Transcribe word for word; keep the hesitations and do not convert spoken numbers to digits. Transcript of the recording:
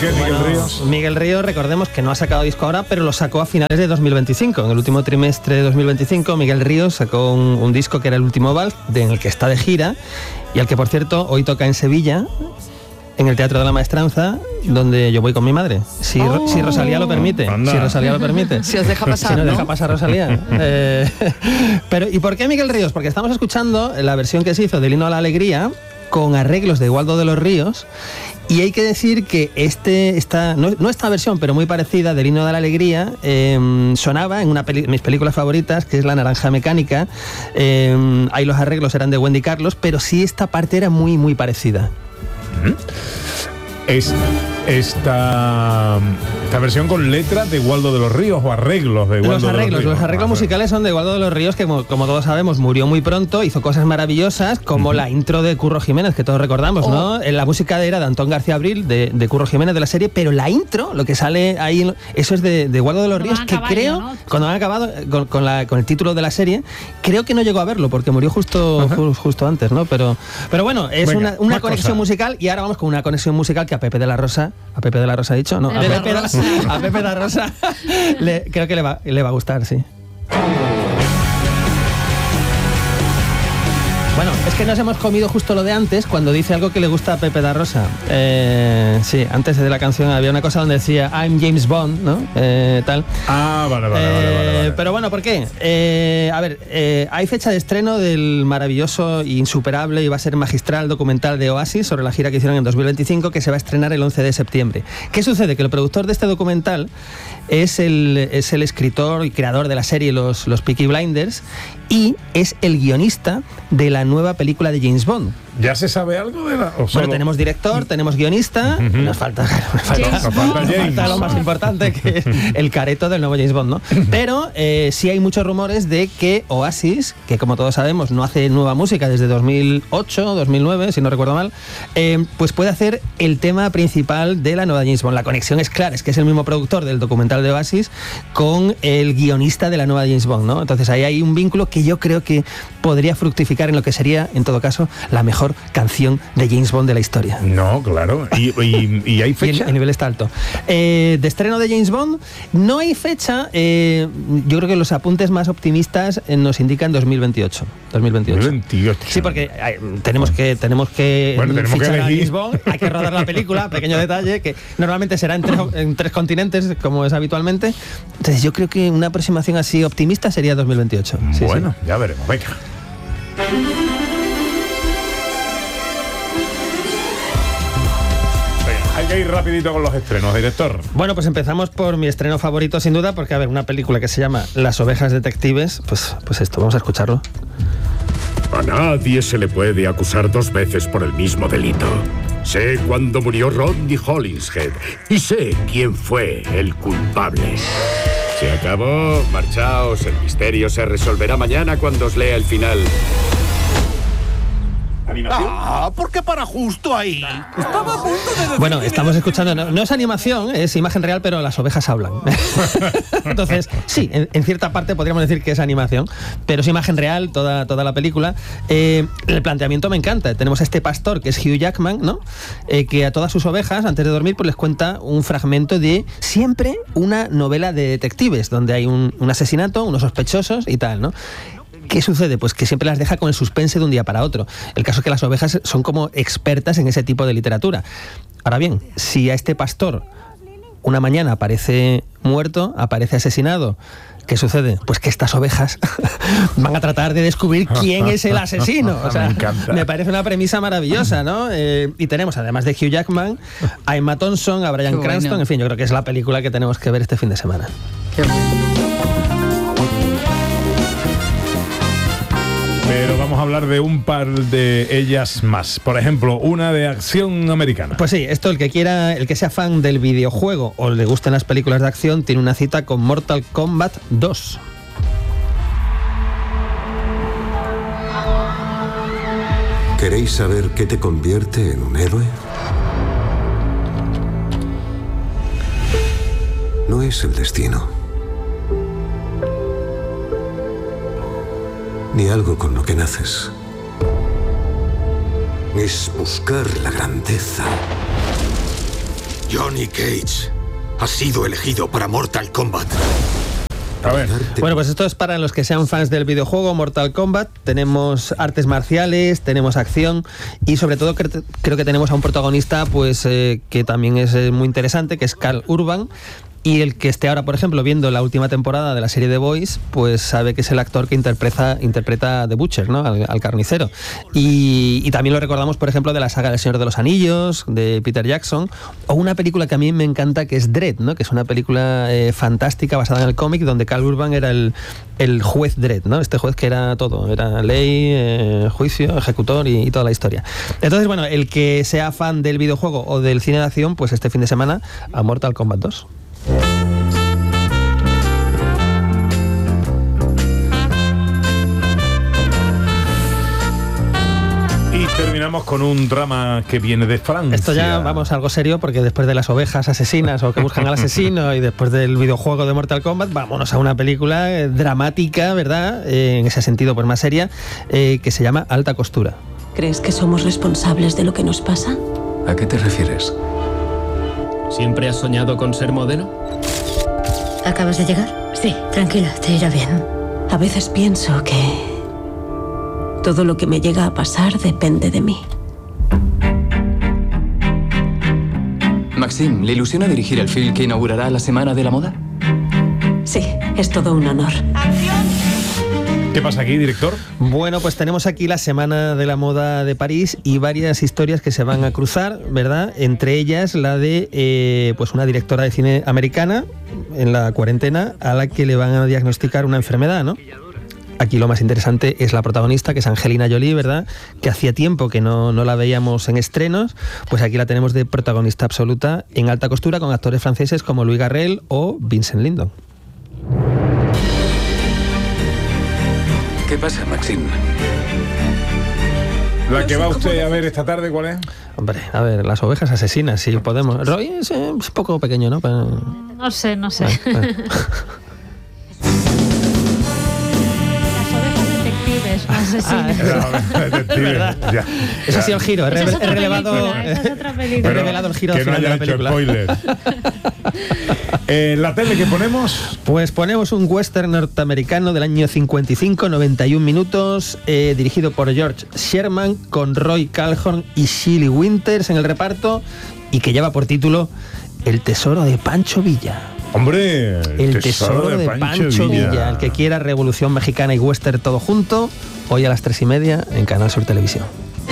qué Miguel bueno, Ríos? Miguel Ríos, recordemos que no ha sacado disco ahora, pero lo sacó a finales de dos mil veinticinco. En el último trimestre de dos mil veinticinco, Miguel Ríos sacó un, un disco que era El Último Vals, de, en el que está de gira, y al que, por cierto, hoy toca en Sevilla, en el Teatro de la Maestranza, donde yo voy con mi madre. Si, oh. si Rosalía lo permite. Anda. Si Rosalía lo permite. Si os deja pasar, Si nos ¿no? deja pasar Rosalía. eh, pero, ¿y por qué Miguel Ríos? Porque estamos escuchando la versión que se hizo del Himno a la Alegría, con arreglos de Waldo de los Ríos, y hay que decir que este, esta, no, no esta versión, pero muy parecida, del Himno de la Alegría, eh, sonaba en una de mis películas favoritas, que es La Naranja Mecánica. Eh, ahí los arreglos eran de Wendy Carlos, pero sí esta parte era muy, muy parecida. Es esta, esta versión con letra de Waldo de los Ríos o arreglos de Waldo Los arreglos, de los Ríos. los arreglos Ah, musicales son de Waldo de los Ríos, que como, como todos sabemos murió muy pronto, hizo cosas maravillosas, como uh-huh. la intro de Curro Jiménez, que todos recordamos, oh. ¿no? La música era de Antón García Abril, de, de Curro Jiménez de la serie, pero la intro, lo que sale ahí, eso es de, de Waldo de los Ríos, que creo, ¿no? Cuando han acabado con, con, la, con el título de la serie, creo que no llegó a verlo, porque murió justo, uh-huh. justo antes, ¿no? Pero, pero bueno, es Venga, una, una conexión cosa. musical, y ahora vamos con una conexión musical que a Pepe de la Rosa, a Pepe de la Rosa ha dicho, no, a Pepe, Pepe, Rosa. a Pepe de la Rosa le, creo que le va, le va a gustar, sí. Bueno, es que nos hemos comido justo lo de antes, cuando dice algo que le gusta a Pepe da Rosa. Eh, sí, antes de la canción había una cosa donde decía I'm James Bond, ¿no? Eh, tal. Ah, vale, vale, eh, vale, vale, vale. Pero bueno, ¿por qué? Eh, a ver, eh, hay fecha de estreno del maravilloso e insuperable y va a ser magistral documental de Oasis sobre la gira que hicieron en dos mil veinticinco, que se va a estrenar el once de septiembre. ¿Qué sucede? Que el productor de este documental es el, es el escritor y creador de la serie Los, los Peaky Blinders, y es el guionista de la nueva película de James Bond. ¿Ya se sabe algo de la...? O bueno, solo... tenemos director, tenemos guionista, uh-huh. nos falta, nos falta, nos falta, nos falta lo más importante, que es el careto del nuevo James Bond, ¿no? Pero eh, sí hay muchos rumores de que Oasis, que como todos sabemos no hace nueva música desde dos mil ocho, dos mil nueve, si no recuerdo mal, eh, pues puede hacer el tema principal de la nueva James Bond. La conexión es clara, es que es el mismo productor del documental de Oasis con el guionista de la nueva James Bond, ¿no? Entonces ahí hay un vínculo que yo creo que podría fructificar en lo que sería, en todo caso, la mejor canción de James Bond de la historia. No, claro. ¿Y, y, y hay fecha? Y el, el nivel está alto. Eh, de estreno de James Bond, no hay fecha. Eh, yo creo que los apuntes más optimistas eh, nos indican dos mil veintiocho. dos mil veintiocho. dos mil veintiocho. Sí, porque hay, tenemos que tenemos que bueno, tenemos fichar que a James Bond, hay que rodar la película, pequeño detalle, que normalmente será en tres, en tres continentes, como es habitualmente. Entonces yo creo que una aproximación así optimista sería dos mil veintiocho. Sí, bueno, sí. ya veremos. Venga. Hay que ir rapidito con los estrenos, director. Bueno, pues empezamos por mi estreno favorito, sin duda, porque, a ver, una película que se llama Las ovejas detectives, pues, pues esto, vamos a escucharlo. A nadie se le puede acusar dos veces por el mismo delito. Sé cuándo murió Rodney Hollingshead y sé quién fue el culpable. Se acabó, marchaos, el misterio se resolverá mañana cuando os lea el final. ¿Animación? Ah, ¿por qué para justo ahí? Estaba a punto de decir. Bueno, estamos escuchando, no, no es animación, es imagen real, pero las ovejas hablan. Entonces, sí, en, en cierta parte podríamos decir que es animación, pero es imagen real toda, toda la película. Eh, el planteamiento me encanta. Tenemos a este pastor, que es Hugh Jackman, ¿no? Eh, que a todas sus ovejas, antes de dormir, pues les cuenta un fragmento de siempre una novela de detectives, donde hay un, un asesinato, unos sospechosos y tal, ¿no? ¿Qué sucede? Pues que siempre las deja con el suspense de un día para otro. El caso es que las ovejas son como expertas en ese tipo de literatura. Ahora bien, si a este pastor una mañana aparece muerto, aparece asesinado, ¿qué sucede? Pues que estas ovejas van a tratar de descubrir quién es el asesino. O sea, me, me parece una premisa maravillosa, ¿no? Eh, y tenemos, además de Hugh Jackman, a Emma Thompson, a Bryan Qué Cranston, bueno. En fin, yo creo que es la película que tenemos que ver este fin de semana. Qué bueno. Pero vamos a hablar de un par de ellas más. Por ejemplo, una de acción americana. Pues sí, esto el que quiera, el que sea fan del videojuego o le gusten las películas de acción, tiene una cita con Mortal Kombat dos. ¿Queréis saber qué te convierte en un héroe? No es el destino, ni algo con lo que naces. Es buscar la grandeza Johnny Cage ha sido elegido para Mortal Kombat. A ver. Bueno, pues esto es para los que sean fans del videojuego Mortal Kombat. Tenemos artes marciales, tenemos acción y sobre todo cre- creo que tenemos a un protagonista pues eh, que también es eh, muy interesante, que es Karl Urban. Y el que esté ahora, por ejemplo, viendo la última temporada de la serie The Boys, pues sabe que es el actor que interpreta, interpreta a The Butcher, ¿no? Al, al carnicero. Y, y también lo recordamos, por ejemplo, de la saga del Señor de los Anillos, de Peter Jackson, o una película que a mí me encanta, que es Dredd, ¿no? Que es una película eh, fantástica basada en el cómic, donde Karl Urban era el, el juez Dredd, ¿no? Este juez que era todo, era ley, eh, juicio, ejecutor y, y toda la historia. Entonces, bueno, el que sea fan del videojuego o del cine de acción, pues este fin de semana a Mortal Kombat dos. Y terminamos con un drama que viene de Francia. Esto ya vamos a algo serio, porque después de las ovejas asesinas o que buscan al asesino y después del videojuego de Mortal Kombat, vámonos a una película eh, dramática, ¿verdad? Eh, en ese sentido, pues más seria, eh, que se llama Alta Costura. ¿Crees que somos responsables de lo que nos pasa? ¿A qué te refieres? ¿Siempre has soñado con ser modelo? ¿Acabas de llegar? Sí, tranquila, te irá bien. A veces pienso que todo lo que me llega a pasar depende de mí. Maxime, ¿le ilusiona dirigir el film que inaugurará la Semana de la Moda? Sí, es todo un honor. ¿Qué pasa aquí, director? Bueno, pues tenemos aquí la Semana de la Moda de París y varias historias que se van a cruzar, ¿verdad? Entre ellas la de eh, pues una directora de cine americana en la cuarentena a la que le van a diagnosticar una enfermedad, ¿no? Aquí lo más interesante es la protagonista, que es Angelina Jolie, ¿verdad? Que hacía tiempo que no, no la veíamos en estrenos, pues aquí la tenemos de protagonista absoluta en Alta Costura con actores franceses como Louis Garrel o Vincent Lindon. ¿Qué pasa, Maxime? La que va usted a ver esta tarde, ¿cuál es? Hombre, a ver, las ovejas asesinas, si podemos. Roy es, es un poco pequeño, ¿no? Pero... No sé, no sé. Bueno, bueno. Asesinos. No, detective, ya. Eso ha sido el giro, he, Esa es he otra relevado, película, esa es otra película. he revelado el giro que al no final de haya la hecho película. spoiler. eh, ¿La tele que ponemos? Pues ponemos un western norteamericano del año cincuenta y cinco, noventa y un minutos, eh, dirigido por George Sherman, con Roy Calhoun y Shelley Winters en el reparto, y que lleva por título El tesoro de Pancho Villa. Hombre, El tesoro, de, de Pancho, Pancho Villa. Villa. El que quiera revolución mexicana y western todo junto, hoy a las tres y media en Canal Sur Televisión.